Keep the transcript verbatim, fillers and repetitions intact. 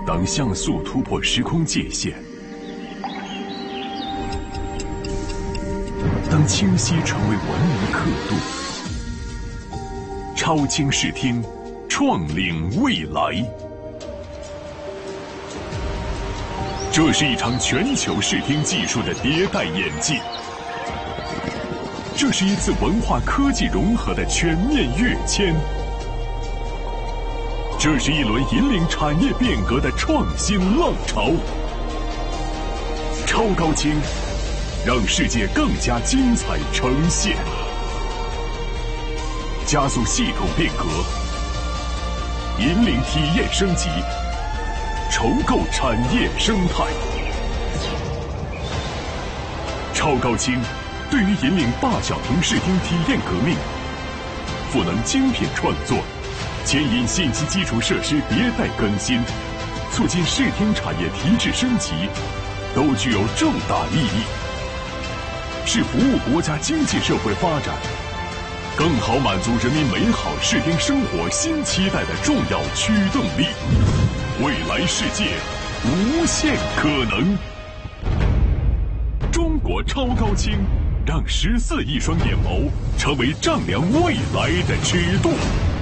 当像素突破时空界限，当清晰成为文明刻度，超清视听，创领未来。这是一场全球视听技术的迭代演进，这是一次文化科技融合的全面跃迁，这是一轮引领产业变革的创新浪潮。超高清，让世界更加精彩呈现，加速系统变革，引领体验升级，重构产业生态。超高清对于引领大小屏视听体验革命，赋能精品创作，牵引信息基础设施迭代更新，促进视听产业提质升级，都具有重大意义，是服务国家经济社会发展，更好满足人民美好视听生活新期待的重要驱动力。未来世界，无限可能。中国超高清，让十四亿双眼眸成为丈量未来的尺度。